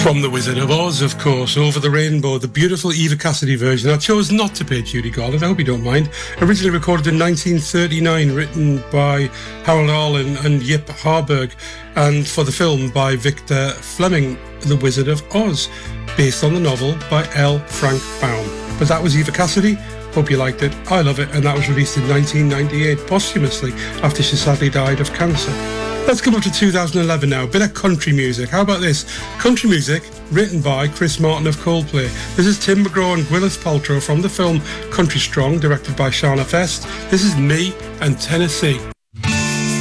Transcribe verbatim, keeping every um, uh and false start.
From The Wizard of Oz, of course, Over the Rainbow, the beautiful Eva Cassidy version. I chose not to play Judy Garland, I hope you don't mind. Originally recorded in nineteen thirty-nine, written by Harold Arlen and Yip Harburg, and for the film by Victor Fleming, The Wizard of Oz, based on the novel by L. Frank Baum. But that was Eva Cassidy. Hope you liked it. I love it, and that was released in nineteen ninety-eight, posthumously, after she sadly died of cancer. Let's come up to two thousand eleven now. A bit of country music. How about this? Country music written by Chris Martin of Coldplay. This is Tim McGraw and Gwyneth Paltrow from the film Country Strong, directed by Shana Fest. This is Me and Tennessee.